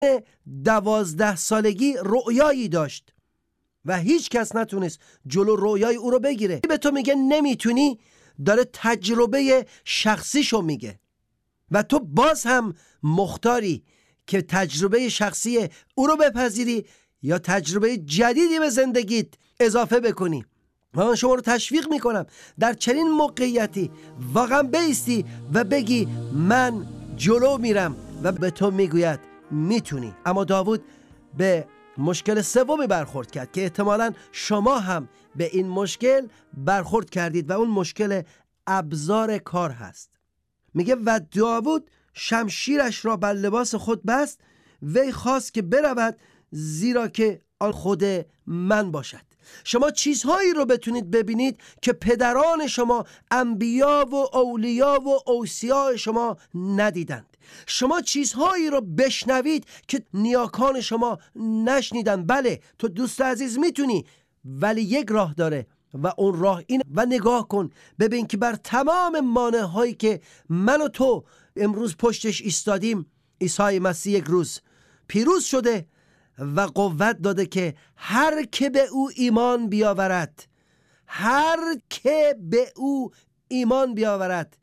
12 سالگی رؤیایی داشت و هیچ کس نتونست جلو رؤیای او رو بگیره. به تو میگه نمیتونی، داره تجربه شخصیشو میگه و تو باز هم مختاری که تجربه شخصی او رو بپذیری یا تجربه جدیدی به زندگیت اضافه بکنی. من شما رو تشویق میکنم در چنین موقعیتی واقعا بایستی و بگی من جلو میرم و به تو میگوید میتونی. اما داوود به مشکل سومی برخورد کرد که احتمالاً شما هم به این مشکل برخورد کردید و اون مشکل ابزار کار هست. میگه و داوود شمشیرش را بر لباس خود بست، وی خواست که برود زیرا که آن خود من باشد. شما چیزهایی رو بتونید ببینید که پدران شما، انبیا و اولیا و اوصیا شما ندیدند. شما چیزهایی رو بشنوید که نیاکان شما نشنیدن. بله تو دوست عزیز میتونی، ولی یک راه داره و اون راه این و نگاه کن ببین که بر تمام مانع هایی که من و تو امروز پشتش ایستادیم، عیسی مسیح یک روز پیروز شده و قوت داده که هر که به او ایمان بیاورد، هر که به او ایمان بیاورد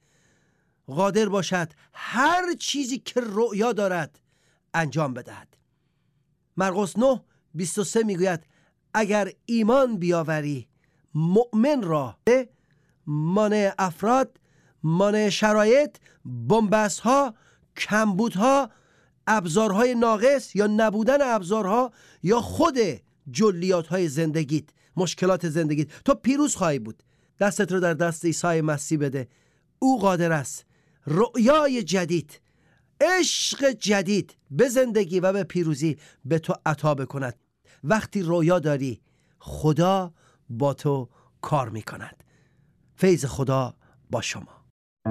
قادر باشد هر چیزی که رؤیا دارد انجام بدهد. مرقس 9:23 میگوید اگر ایمان بیاوری مؤمن را مانع افراد، مانع شرایط، بن‌بست ها، کمبود ها، ابزارهای ناقص یا نبودن ابزارها یا خود جلیات های زندگیت، مشکلات زندگیت، تو پیروز خواهی بود. دستت رو در دست عیسی مسیح بده. او قادر است رؤیای جدید، عشق جدید به زندگی و به پیروزی به تو عطا بکند. وقتی رؤیا داری خدا با تو کار میکند. فیض خدا با شما.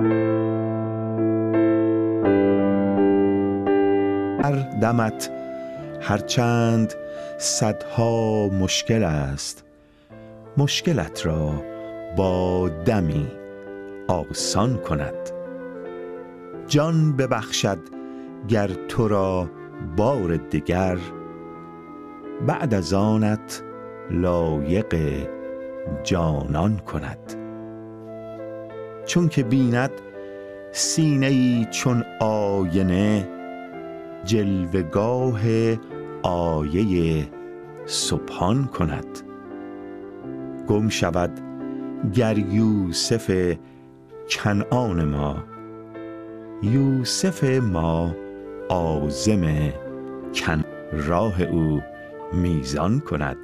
هر دمت هرچند صدها مشکل است، مشکلت را با دمی آسان کند. جان ببخشد گر تو را بار دگر، بعد از آنت لایق جانان کند. چون که بیند سینه‌ای چون آینه، جلوه‌گاه آیه سبحان کند. گم شود گر یوسف کنعان ما، یوسف ما عازم راه او میزان کند.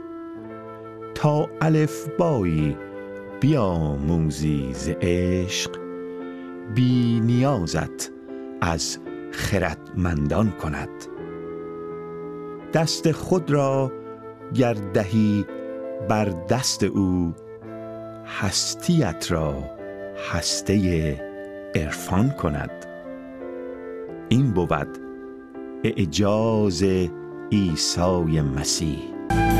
تا الفبایی بیاموزی ز عشق، بی نیازت از خردمندان کند. دست خود را گر دهی بر دست او، هستیت را هسته عرفان کند. این بود اعجاز عیسی مسیح.